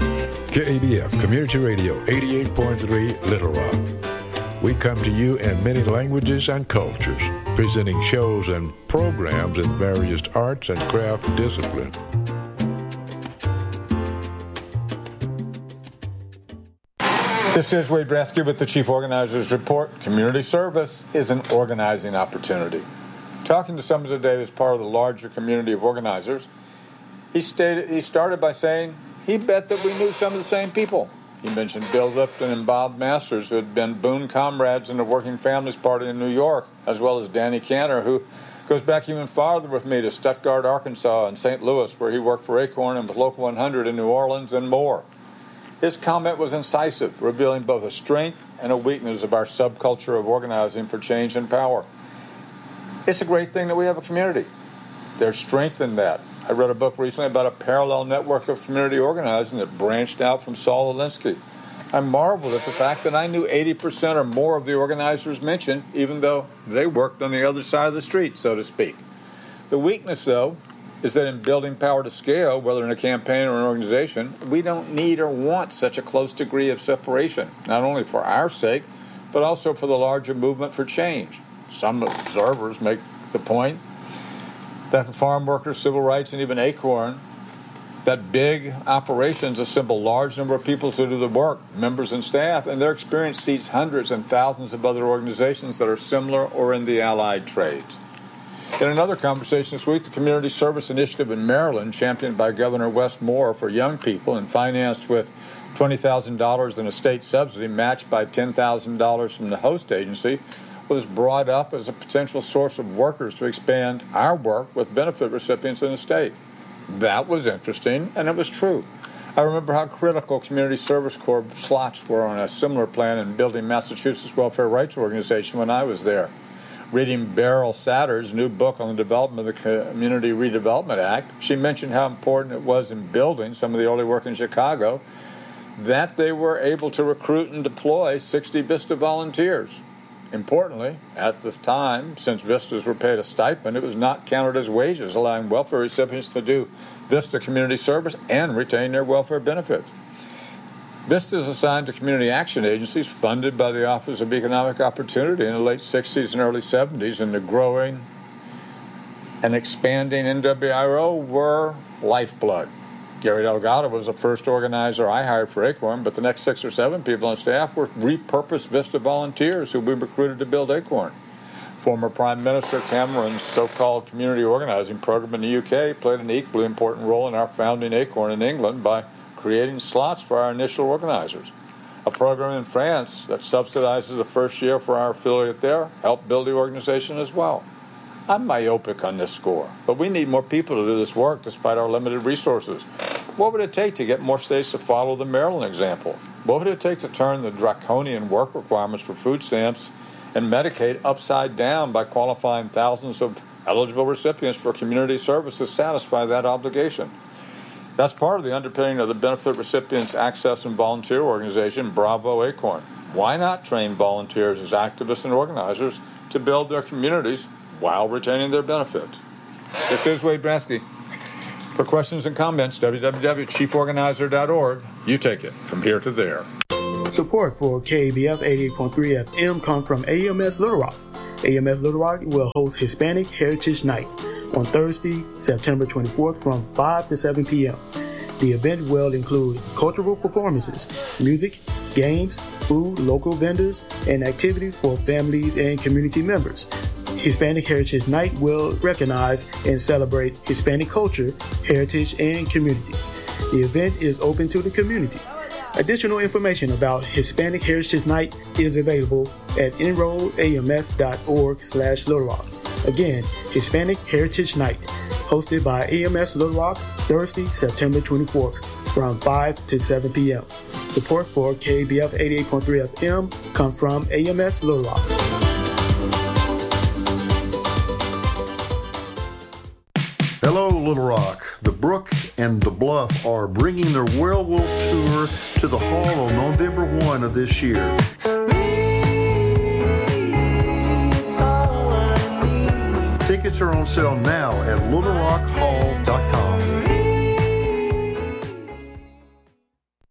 KABF Community Radio 88.3 Little Rock. We come to you in many languages and cultures, presenting shows and programs in various arts and craft disciplines. This is Wade Bresky with the Chief Organizers Report. Community service is an organizing opportunity. Talking to someone today that's part of the larger community of organizers, he started by saying he bet that we knew some of the same people. He mentioned Bill Lipton and Bob Masters, who had been boon comrades in the Working Families Party in New York, as well as Danny Cantor, who goes back even farther with me to Stuttgart, Arkansas, and St. Louis, where he worked for Acorn and with Local 100 in New Orleans, and more. His comment was incisive, revealing both a strength and a weakness of our subculture of organizing for change and power. It's a great thing that we have a community. There's strength in that. I read a book recently about a parallel network of community organizing that branched out from Saul Alinsky. I marveled at the fact that I knew 80% or more of the organizers mentioned, even though they worked on the other side of the street, so to speak. The weakness, though, is that in building power to scale, whether in a campaign or an organization, we don't need or want such a close degree of separation, not only for our sake, but also for the larger movement for change. Some observers make the point that the farm workers, civil rights, and even Acorn, that big operations assemble large number of people to do the work, members and staff, and their experience seeds hundreds and thousands of other organizations that are similar or in the allied trades. In another conversation this week, the Community Service Initiative in Maryland, championed by Governor Wes Moore for young people and financed with $20,000 in a state subsidy matched by $10,000 from the host agency, was brought up as a potential source of workers to expand our work with benefit recipients in the state. That was interesting, and it was true. I remember how critical Community Service Corps slots were on a similar plan in building Massachusetts Welfare Rights Organization when I was there. Reading Beryl Satter's new book on the development of the Community Redevelopment Act, she mentioned how important it was in building some of the early work in Chicago that they were able to recruit and deploy 60 VISTA volunteers. Importantly, at this time, since VISTAs were paid a stipend, it was not counted as wages, allowing welfare recipients to do VISTA community service and retain their welfare benefits. VISTAs assigned to community action agencies funded by the Office of Economic Opportunity in the late 60s and early 70s, and the growing and expanding NWIRO were lifeblood. Gary Delgado was the first organizer I hired for Acorn, but the next 6 or 7 people on staff were repurposed VISTA volunteers who we recruited to build Acorn. Former Prime Minister Cameron's so-called community organizing program in the UK played an equally important role in our founding Acorn in England by creating slots for our initial organizers. A program in France that subsidizes the first year for our affiliate there helped build the organization as well. I'm myopic on this score, but we need more people to do this work despite our limited resources. What would it take to get more states to follow the Maryland example? What would it take to turn the draconian work requirements for food stamps and Medicaid upside down by qualifying thousands of eligible recipients for community service to satisfy that obligation? That's part of the underpinning of the Benefit Recipients Access and Volunteer Organization, Bravo Acorn. Why not train volunteers as activists and organizers to build their communities while retaining their benefits? This is Wade Bresky. For questions and comments, www.chieforganizer.org. You take it from here to there. Support for KABF 88.3 FM comes from AMS Little Rock. AMS Little Rock will host Hispanic Heritage Night on Thursday, September 24th from 5 to 7 p.m. The event will include cultural performances, music, games, food, local vendors, and activities for families and community members. Hispanic Heritage Night will recognize and celebrate Hispanic culture, heritage, and community. The event is open to the community. Additional information about Hispanic Heritage Night is available at enrollams.org/Little Rock. Again, Hispanic Heritage Night, hosted by AMS Little Rock, Thursday, September 24th, from 5 to 7 p.m. Support for KABF 88.3 FM comes from AMS Little Rock. Hello, Little Rock. The Brook and the Bluff are bringing their Werewolf Tour to the Hall on November 1 of this year. Tickets are on sale now at littlerockhall.com.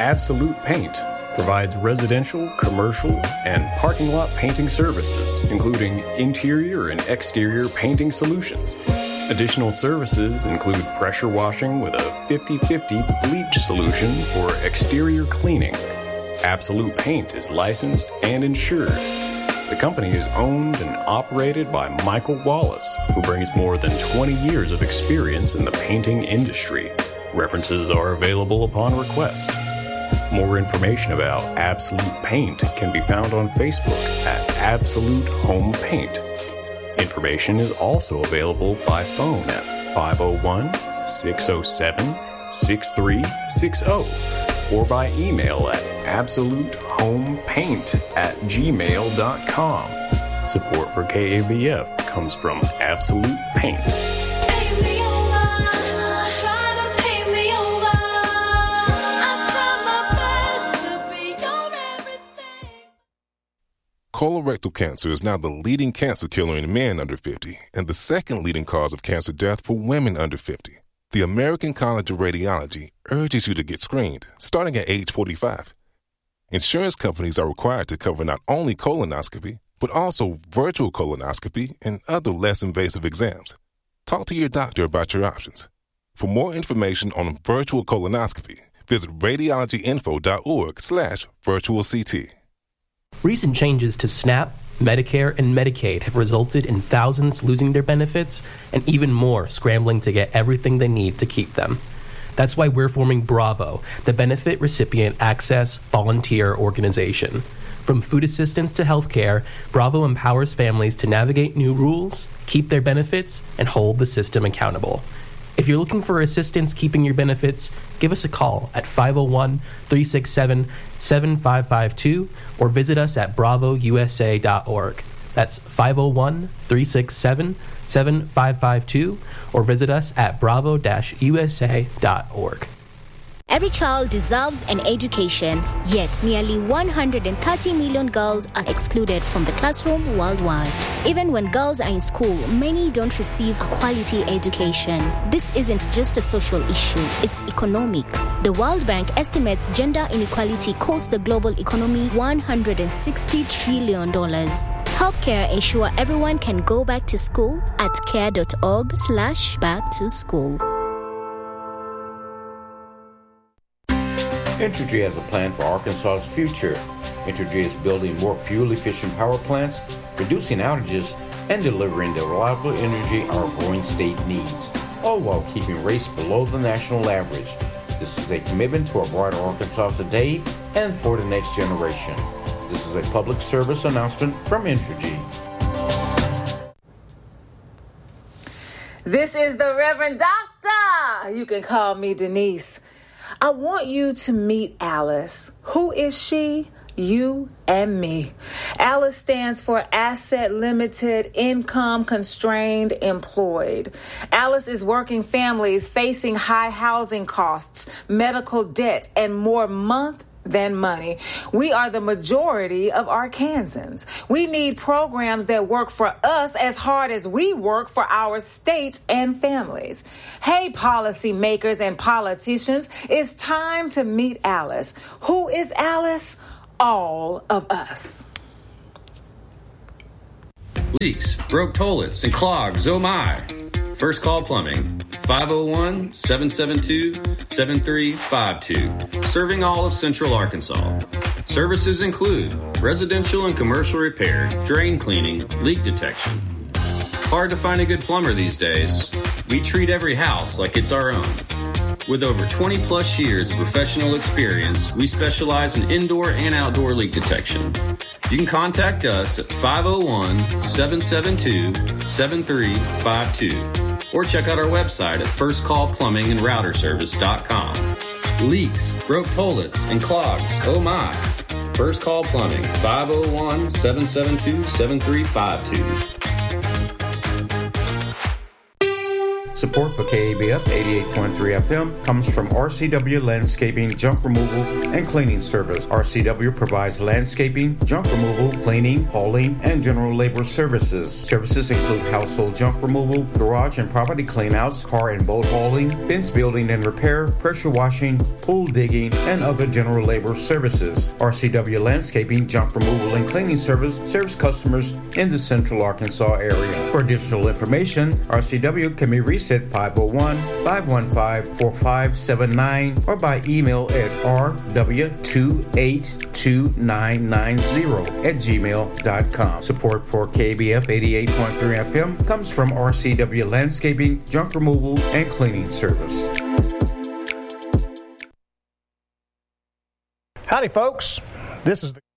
Absolute Paint provides residential, commercial, and parking lot painting services, including interior and exterior painting solutions. Additional services include pressure washing with a 50/50 bleach solution for exterior cleaning. Absolute Paint is licensed and insured. The company is owned and operated by Michael Wallace, who brings more than 20 years of experience in the painting industry. References are available upon request. More information about Absolute Paint can be found on Facebook at Absolute Home Paint. Information is also available by phone at 501-607-6360 or by email at absolutehomepaint@gmail.com. Support for KABF comes from Absolute Paint. Colorectal cancer is now the leading cancer killer in men under 50 and the second leading cause of cancer death for women under 50. The American College of Radiology urges you to get screened, starting at age 45. Insurance companies are required to cover not only colonoscopy, but also virtual colonoscopy and other less invasive exams. Talk to your doctor about your options. For more information on virtual colonoscopy, visit radiologyinfo.org/virtualct. Recent changes to SNAP, Medicare, and Medicaid have resulted in thousands losing their benefits and even more scrambling to get everything they need to keep them. That's why we're forming Bravo, the Benefit Recipient Access Volunteer Organization. From food assistance to healthcare, Bravo empowers families to navigate new rules, keep their benefits, and hold the system accountable. If you're looking for assistance keeping your benefits, give us a call at 501-367-7552 or visit us at bravousa.org. That's 501-367-7552 or visit us at bravo-usa.org. Every child deserves an education, yet nearly 130 million girls are excluded from the classroom worldwide. Even when girls are in school, many don't receive a quality education. This isn't just a social issue, it's economic. The World Bank estimates gender inequality costs the global economy $160 trillion. Help CARE ensure everyone can go back to school at care.org/backtoschool. Entergy has a plan for Arkansas's future. Entergy is building more fuel-efficient power plants, reducing outages, and delivering the reliable energy our growing state needs, all while keeping rates below the national average. This is a commitment to a brighter Arkansas today and for the next generation. This is a public service announcement from Entergy. This is the Reverend Doctor. You can call me Denise. I want you to meet Alice. Who is she? You and me. Alice stands for Asset Limited, Income Constrained Employed. Alice is working families facing high housing costs, medical debt, and more month than money. We are the majority of Arkansans. We need programs that work for us as hard as we work for our states and families. Hey, policymakers and politicians, it's time to meet Alice. Who is Alice? All of us. Leaks, broke toilets, and clogs, oh my. First Call Plumbing, 501-772-7352. Serving all of Central Arkansas. Services include residential and commercial repair, drain cleaning, leak detection. Hard to find a good plumber these days. We treat every house like it's our own. With over 20 plus years of professional experience, we specialize in indoor and outdoor leak detection. You can contact us at 501-772-7352 or check out our website at firstcallplumbingandrouterservice.com. Leaks, broke toilets, and clogs, oh my. First Call Plumbing, 501-772-7352. Support for KABF 88.3 FM comes from RCW Landscaping Junk Removal and Cleaning Service. RCW provides landscaping, junk removal, cleaning, hauling, and general labor services. Services include household junk removal, garage and property cleanouts, car and boat hauling, fence building and repair, pressure washing, pool digging, and other general labor services. RCW Landscaping Junk Removal and Cleaning Service serves customers in the Central Arkansas area. For additional information, RCW can be reached at 501-515-4579 or by email at rw282990 Support for KBF 88.3 FM comes from RCW Landscaping, Junk Removal, and Cleaning Service. Howdy, folks. This is the